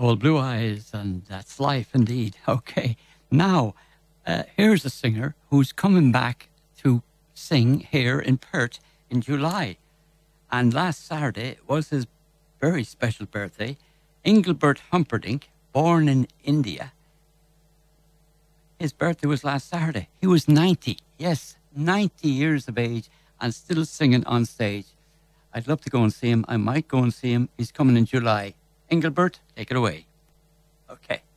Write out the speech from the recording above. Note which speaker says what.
Speaker 1: Old Blue Eyes, and that's life indeed. Okay, now here's a singer who's coming back to sing here in Perth in July. And last Saturday was his very special birthday. Engelbert Humperdinck, born in India. His birthday was last Saturday. He was 90. Yes, 90 years of age and still singing on stage. I'd love to go and see him. I might go and see him. He's coming in July. Engelbert, take it away. Okay.